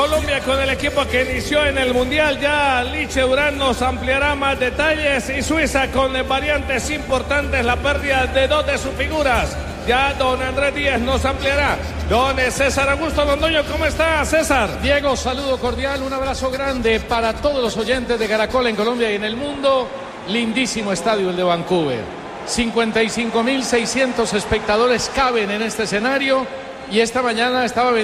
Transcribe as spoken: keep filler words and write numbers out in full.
Colombia con el equipo que inició en el Mundial. Ya Liche Durán nos ampliará más detalles. Y Suiza con variantes importantes, la pérdida de dos de sus figuras. Ya don Andrés Díaz nos ampliará. Don César Augusto Londoño, ¿cómo está, César? Diego, saludo cordial, un abrazo grande para todos los oyentes de Caracol en Colombia y en el mundo. Lindísimo estadio el de Vancouver. cincuenta y cinco mil seiscientos espectadores caben en este escenario y esta mañana estaba